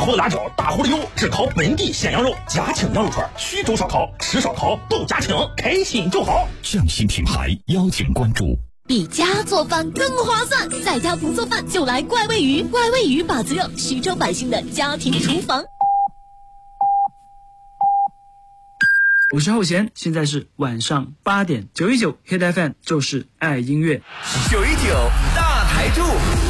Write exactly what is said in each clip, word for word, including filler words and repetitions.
湖的辣椒，大湖的油，只烤本地鲜羊肉，嘉庆羊肉串，徐州烧烤，吃烧烤都嘉庆，开心就好。 匠心品牌邀请关注。 比家做饭更划算，在家不做饭就来怪味鱼，怪味鱼把子热徐州百姓的家庭厨房。 我是后弦，现在是晚上八点，九一九 Hit F M 就是爱音乐， 九一九大台柱。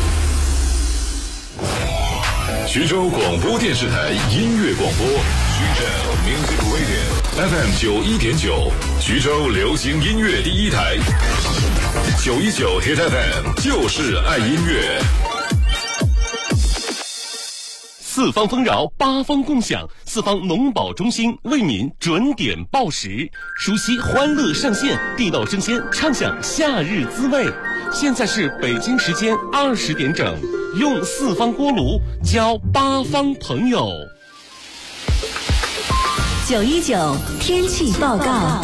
徐州广播电视台音乐广播，徐州 Music Radio F M 九一点九，徐州流行音乐第一台，九一九 Hit F M 就是爱音乐。 四方丰饶，八方共享，四方农保中心为您准点报时，熟悉欢乐上线，地道生鲜，畅享夏日滋味。现在是北京时间二十点整，用四方锅炉交八方朋友。 九一九天气报告。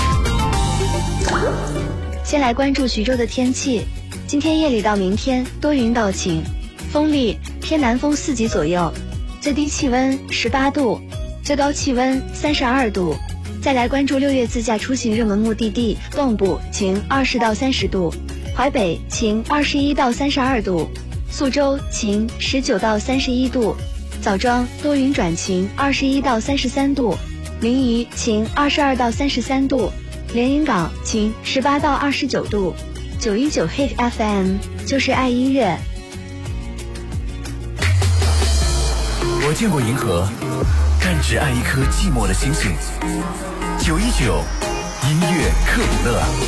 先来关注徐州的天气，今天夜里到明天多云到晴，风力偏南风四级左右，最低气温十八度，最高气温三十二度。再来关注六月自驾出行热门目的地，蚌埠晴二十到三十度，淮北晴二十一到三十二度，宿州晴十九到三十一度，枣庄多云转晴二十一到三十三度，临沂晴二十二到三十三度，连云港晴十八到二十九度。九一九 Hit F M 就是爱音乐。 我见过银河，但只爱一颗寂寞的星星。九一九音乐克卜勒。